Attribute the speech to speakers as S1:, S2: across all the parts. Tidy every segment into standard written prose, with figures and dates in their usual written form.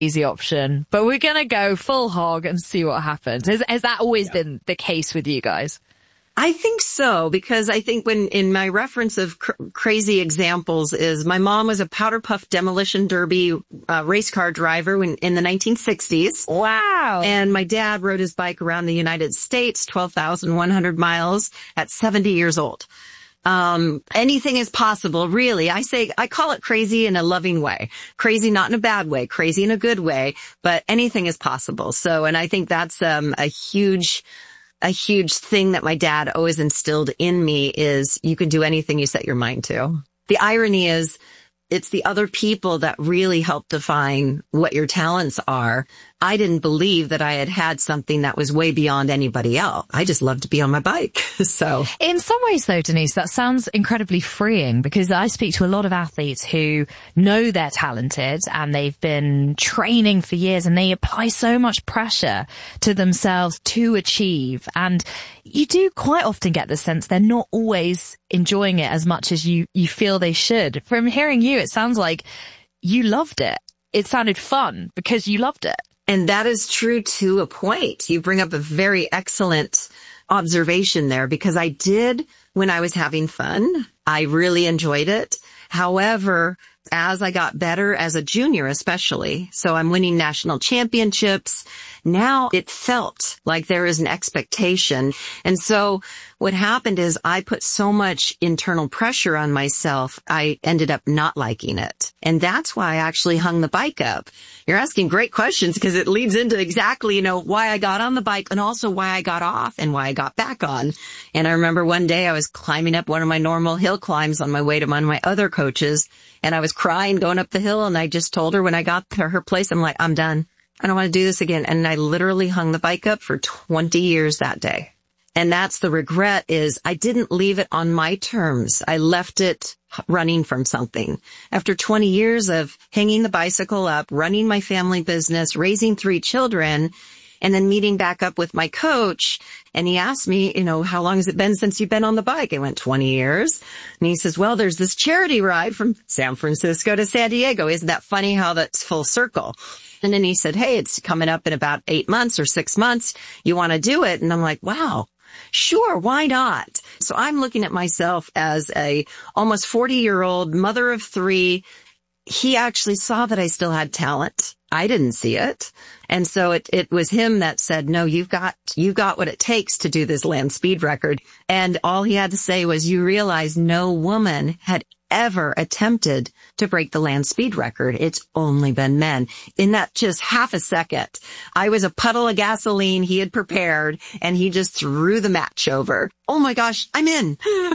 S1: easy option, but we're going to go full hog and see what happens. Has that always been the case with you guys?
S2: I think so, because I think when in my reference of crazy examples is my mom was a powder puff demolition derby race car driver in the 1960s.
S1: Wow.
S2: And my dad rode his bike around the United States, 12,100 miles at 70 years old. Anything is possible, really. I call it crazy in a loving way. Crazy not in a bad way, crazy in a good way, but anything is possible. So, and I think that's a huge thing that my dad always instilled in me is you can do anything you set your mind to. The irony is it's the other people that really help define what your talents are. I didn't believe that I had something that was way beyond anybody else. I just love to be on my bike. So
S1: in some ways though, Denise, that sounds incredibly freeing, because I speak to a lot of athletes who know they're talented and they've been training for years and they apply so much pressure to themselves to achieve. And you do quite often get the sense they're not always enjoying it as much as you feel they should. From hearing you, it sounds like you loved it. It sounded fun because you loved it.
S2: And that is true to a point. You bring up a very excellent observation there, because I did when I was having fun. I really enjoyed it. However, as I got better as a junior, especially, so I'm winning national championships. Now it felt like there is an expectation. And so what happened is I put so much internal pressure on myself, I ended up not liking it. And that's why I actually hung the bike up. You're asking great questions, because it leads into exactly, why I got on the bike and also why I got off and why I got back on. And I remember one day I was climbing up one of my normal hill climbs on my way to one of my other coaches, and I was crying going up the hill, and I just told her when I got to her place, I'm like, I'm done. I don't want to do this again. And I literally hung the bike up for 20 years that day. And that's the regret, is I didn't leave it on my terms. I left it running from something. After 20 years of hanging the bicycle up, running my family business, raising 3 children, and then meeting back up with my coach, and he asked me, how long has it been since you've been on the bike? I went 20 years. And he says, well, there's this charity ride from San Francisco to San Diego. Isn't that funny how that's full circle? And then he said, hey, it's coming up in about 8 months or 6 months. You want to do it? And I'm like, wow, sure, why not? So I'm looking at myself as a almost 40-year-old mother of 3. He actually saw that I still had talent. I didn't see it. And so it was him that said, no, you've got what it takes to do this land speed record. And all he had to say was, you realize no woman had ever attempted to break the land speed record. It's only been men. In that just half a second, I was a puddle of gasoline he had prepared, and he just threw the match over. Oh my gosh, I'm in.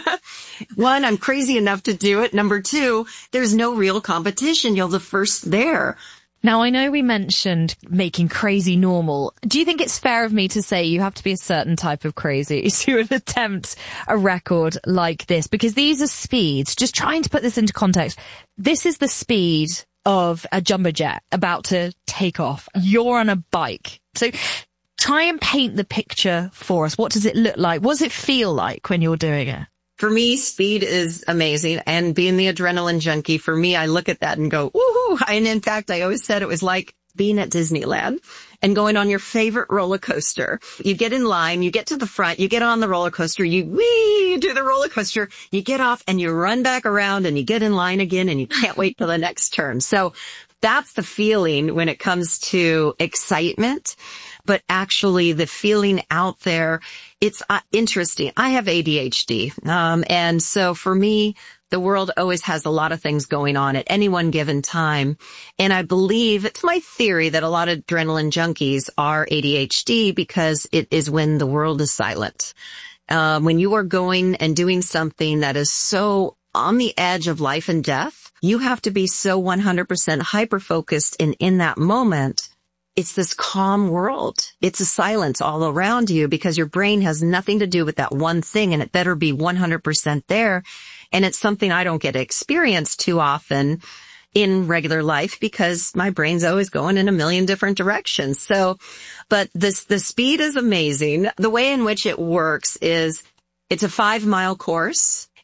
S2: 1, I'm crazy enough to do it. Number 2, there's no real competition. You're the first there.
S1: Now, I know we mentioned making crazy normal. Do you think it's fair of me to say you have to be a certain type of crazy to attempt a record like this? Because these are speeds. Just trying to put this into context. This is the speed of a jumbo jet about to take off. You're on a bike. So try and paint the picture for us. What does it look like? What does it feel like when you're doing it?
S2: For me, speed is amazing. And being the adrenaline junkie, for me, I look at that and go, woohoo. And in fact, I always said it was like being at Disneyland and going on your favorite roller coaster. You get in line, you get to the front, you get on the roller coaster, you do the roller coaster, you get off and you run back around and you get in line again and you can't wait till the next turn. So that's the feeling when it comes to excitement. But actually the feeling out there, it's interesting. I have ADHD. And so for me, the world always has a lot of things going on at any one given time. And I believe, it's my theory, that a lot of adrenaline junkies are ADHD because it is when the world is silent. When you are going and doing something that is so on the edge of life and death, you have to be so 100% hyper-focused in that moment. It's this calm world. It's a silence all around you because your brain has nothing to do with that one thing, and it better be 100% there. And it's something I don't get to experience too often in regular life because my brain's always going in a million different directions. So, but the speed is amazing. The way in which it works is it's a 5-mile course.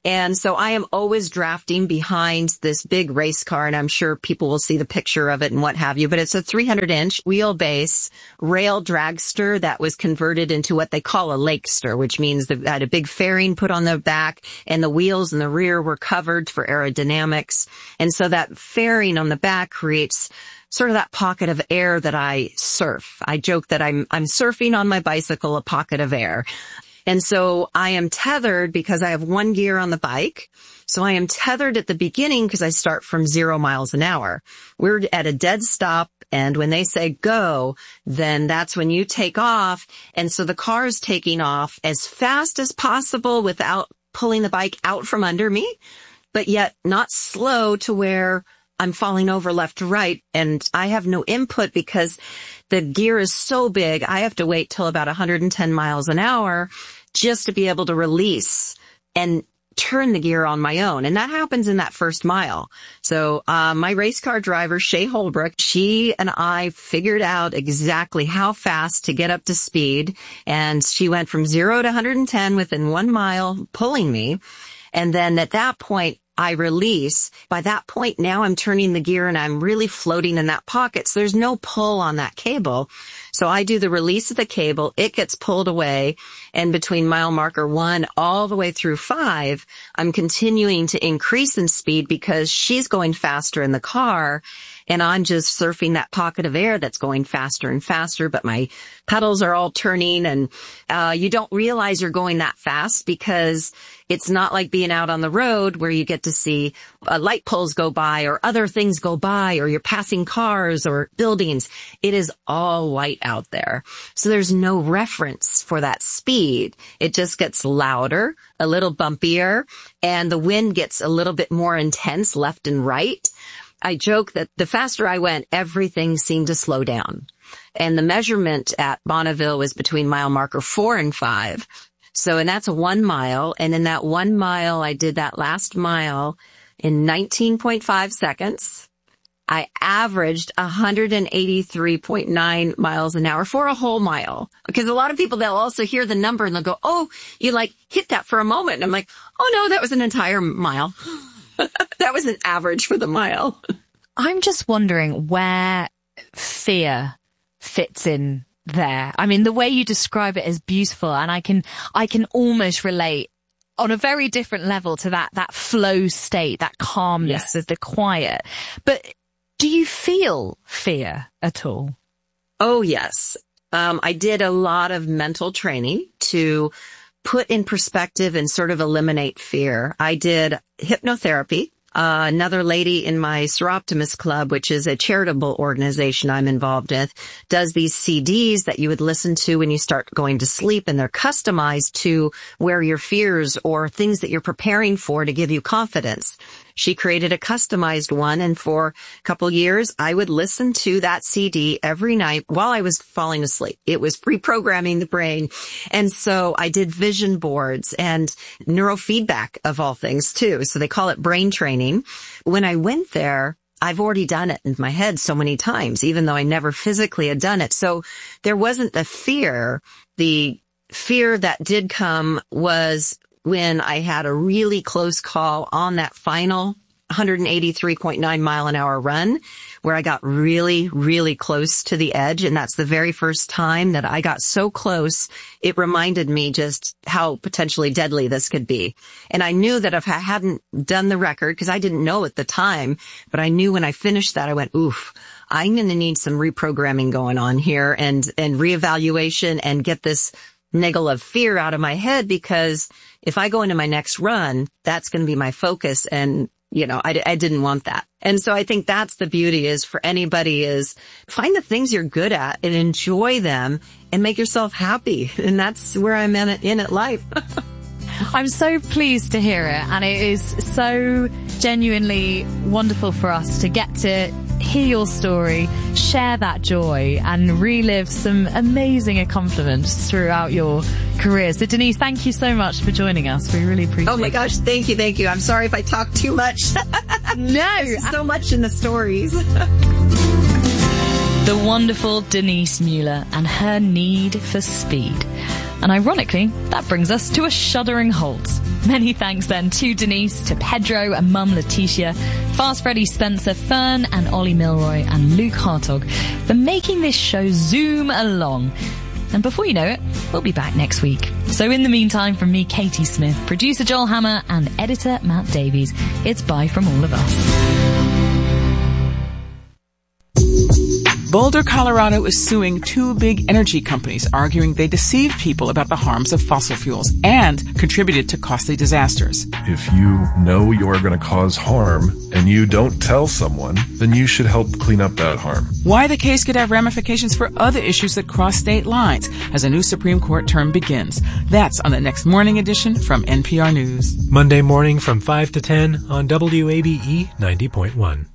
S2: And so I am always drafting behind this big race car, and I'm sure people will see the picture of it and what have you, but it's a 300-inch wheelbase rail dragster that was converted into what they call a lakester, which means they had a big fairing put on the back and the wheels in the rear were covered for aerodynamics. And so that fairing on the back creates sort of that pocket of air that I surf. I joke that I'm surfing on my bicycle, a pocket of air. And so I am tethered because I have one gear on the bike. So I am tethered at the beginning because I start from 0 miles an hour. We're at a dead stop. And when they say go, then that's when you take off. And so the car is taking off as fast as possible without pulling the bike out from under me, but yet not slow to where I'm falling over left to right. And I have no input because the gear is so big. I have to wait till about 110 miles an hour just to be able to release and turn the gear on my own. And that happens in that first mile. So, my race car driver, Shay Holbrook, she and I figured out exactly how fast to get up to speed. And she went from 0 to 110 within 1 mile, pulling me. And then at that point, I release. By that point, now I'm turning the gear and I'm really floating in that pocket. So there's no pull on that cable. So I do the release of the cable. It gets pulled away. And between mile marker 1 all the way through 5, I'm continuing to increase in speed because she's going faster in the car. And I'm just surfing that pocket of air that's going faster and faster, but my pedals are all turning and, you don't realize you're going that fast because it's not like being out on the road where you get to see light poles go by or other things go by or you're passing cars or buildings. It is all white out there. So there's no reference for that speed. It just gets louder, a little bumpier, and the wind gets a little bit more intense left and right. I joke that the faster I went, everything seemed to slow down. And the measurement at Bonneville was between mile marker 4 and 5. So, and that's a 1 mile. And in that 1 mile, I did that last mile in 19.5 seconds. I averaged 183.9 miles an hour for a whole mile. Because a lot of people, they'll also hear the number and they'll go, oh, you like hit that for a moment. And I'm like, oh no, that was an entire mile. That was an average for the mile.
S1: I'm just wondering where fear fits in there. I mean, the way you describe it is beautiful, and I can almost relate on a very different level to that flow state, that calmness of the quiet. But do you feel fear at all?
S2: Oh, yes. I did a lot of mental training to put in perspective and sort of eliminate fear. I did hypnotherapy. Another lady in my Seroptimus Club, which is a charitable organization I'm involved with, does these CDs that you would listen to when you start going to sleep, and they're customized to where your fears or things that you're preparing for to give you confidence. She created a customized one, and for a couple years, I would listen to that CD every night while I was falling asleep. It was reprogramming the brain. And so I did vision boards and neurofeedback of all things too. So they call it brain training. When I went there, I've already done it in my head so many times, even though I never physically had done it. So there wasn't the fear. The fear that did come was when I had a really close call on that final 183.9 mile an hour run where I got really, really close to the edge. And that's the very first time that I got so close. It reminded me just how potentially deadly this could be. And I knew that if I hadn't done the record, because I didn't know at the time, but I knew when I finished that, I went, oof, I'm going to need some reprogramming going on here and reevaluation and get this niggle of fear out of my head, because if I go into my next run, that's going to be my focus. And, you know, I didn't want that. And so I think that's the beauty is for anybody is find the things you're good at and enjoy them and make yourself happy. And that's where I'm in at life.
S1: I'm so pleased to hear it. And it is so genuinely wonderful for us to get to hear your story, share that joy, and relive some amazing accomplishments throughout your career. So Denise, thank you so much for joining us. We really appreciate it.
S2: Oh my gosh, thank you. I'm sorry if I talk too much.
S1: No.
S2: There's so much in the stories.
S1: The wonderful Denise Mueller and her need for speed. And ironically, that brings us to a shuddering halt. Many thanks then to Denise, to Pedro and Mum Letitia, Fast Freddy, Spencer, Fern and Ollie Milroy and Luke Hartog for making this show zoom along. And before you know it, we'll be back next week. So in the meantime, from me, Katie Smith, producer Joel Hammer and editor Matt Davies, it's bye from all of us.
S3: Boulder, Colorado is suing two big energy companies, arguing they deceived people about the harms of fossil fuels and contributed to costly disasters.
S4: If you know you're going to cause harm and you don't tell someone, then you should help clean up that harm.
S3: Why the case could have ramifications for other issues that cross state lines as a new Supreme Court term begins. That's on the next morning edition from NPR News.
S5: Monday morning from 5 to 10 on WABE 90.1.